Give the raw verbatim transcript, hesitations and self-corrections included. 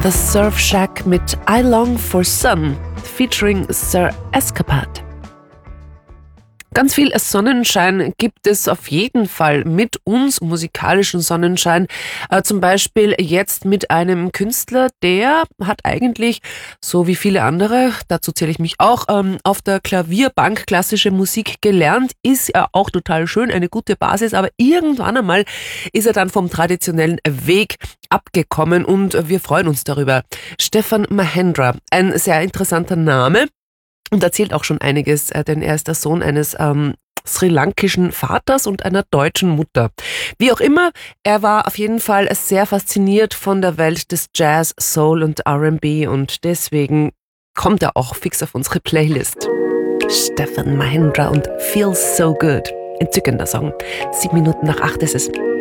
Das Surf Shack mit I Long for Sun, featuring Sir Escapade. Ganz viel Sonnenschein gibt es auf jeden Fall mit uns, musikalischen Sonnenschein. Äh, zum Beispiel jetzt mit einem Künstler, der hat eigentlich, so wie viele andere, dazu zähle ich mich auch, ähm, auf der Klavierbank klassische Musik gelernt. Ist ja auch total schön, eine gute Basis, aber irgendwann einmal ist er dann vom traditionellen Weg abgekommen und wir freuen uns darüber. Stefan Mahendra, ein sehr interessanter Name. Und erzählt auch schon einiges, denn er ist der Sohn eines ähm, sri-lankischen Vaters und einer deutschen Mutter. Wie auch immer, er war auf jeden Fall sehr fasziniert von der Welt des Jazz, Soul und R and B und deswegen kommt er auch fix auf unsere Playlist. Stefan Mahendra und Feels So Good. Entzückender Song. Sieben Minuten nach acht ist es.